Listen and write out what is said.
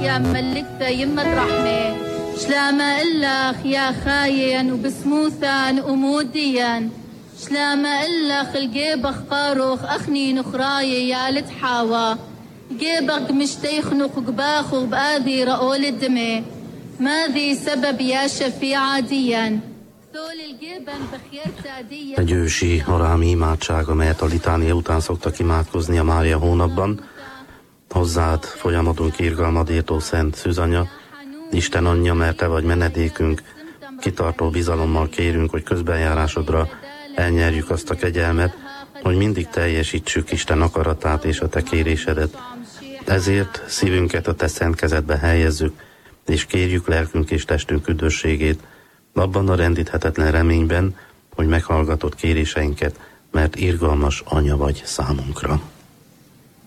يا مملكته يمة رحمة شلامة إلخ يا خاين وبسموثان وموديان شلامة إلخ الجيبخ قاروخ أخني نخراي يا لتحاوى جيبك مشتيخنق قباخ بآذي رؤول الدمي ماذي سبب يا شفيع ديان ثول الجيبن بخير تاديا. Egy ősi arámi imádság, amelyet a litánia után szoktak imádkozni a Mária hónapban. Hozzád folyamatunk irgalmadértó Szent Szűzanya, Isten anyja, mert te vagy menedékünk, kitartó bizalommal kérünk, hogy közbenjárásodra elnyerjük azt a kegyelmet, hogy mindig teljesítsük Isten akaratát és a te kérésedet. Ezért szívünket a te szent kezedbe helyezzük, és kérjük lelkünk és testünk üdvösségét, abban a rendíthetetlen reményben, hogy meghallgatod kéréseinket, mert irgalmas anya vagy számunkra.